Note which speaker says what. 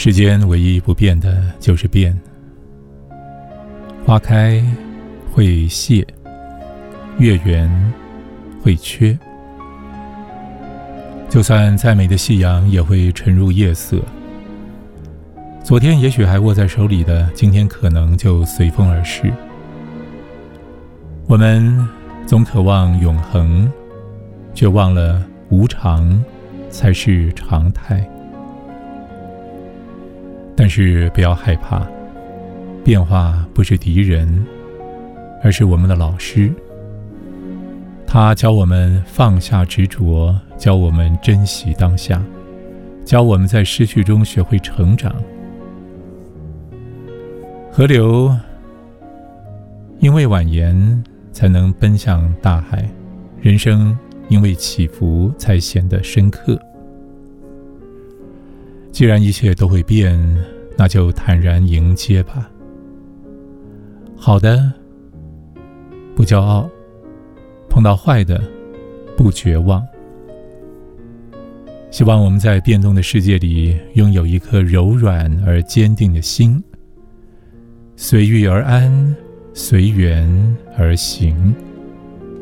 Speaker 1: 世间唯一不变的就是变。花开会谢，月圆会缺，就算再美的夕阳也会沉入夜色。昨天也许还握在手里的，今天可能就随风而逝。我们总渴望永恒，却忘了无常才是常态。但是不要害怕，变化不是敌人，而是我们的老师。他教我们放下执着，教我们珍惜当下，教我们在失去中学会成长。河流因为蜿蜒才能奔向大海，人生因为起伏才显得深刻。既然一切都会变，那就坦然迎接吧。好的不骄傲，碰到坏的不绝望。希望我们在变动的世界里拥有一颗柔软而坚定的心，随遇而安，随缘而行。